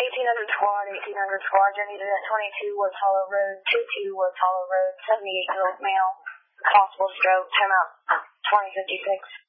1800 squad, 1800 squadron, needed at 22 Woods Hollow Road, 22 Woods Hollow Road, 78-year-old male, possible stroke, timeout 2056.